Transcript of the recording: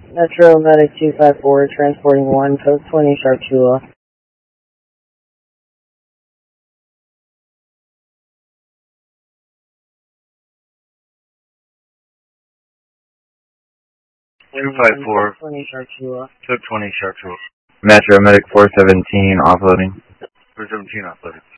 Metro Medic 254, transporting 1, code 20, sharp 2 off. Two five four. 20, sharp 2 off. Took 20, sharp 2. Metro Medic 417, offloading. 417 offloaded.